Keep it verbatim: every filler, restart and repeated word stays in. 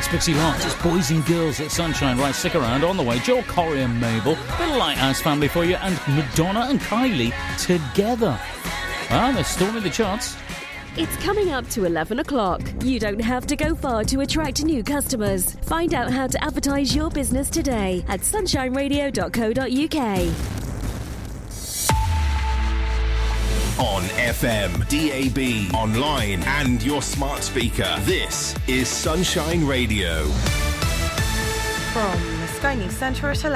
It's Pixie Hot. It's Boys and Girls at Sunshine. Right, stick around. On the way, Joel Corey and Mabel. The Lighthouse Family for you. And Madonna and Kylie together. Well, they're storming the charts. It's coming up to eleven o'clock. You don't have to go far to attract new customers. Find out how to advertise your business today at sunshine radio dot co dot uk. On F M, D A B, online and your smart speaker. This is Sunshine Radio. From Sky News Centre at eleven.